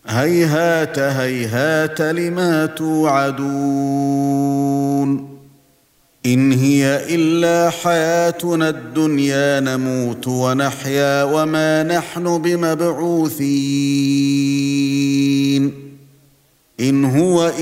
هيهات هيهات لما توعدون إن هي إلا حياتنا الدنيا نموت ونحيا وما نحن بمبعوثين إن هو